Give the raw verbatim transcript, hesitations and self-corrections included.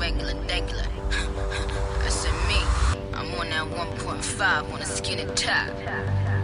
regular degular. I said me, I'm on that one point five on a skinny top.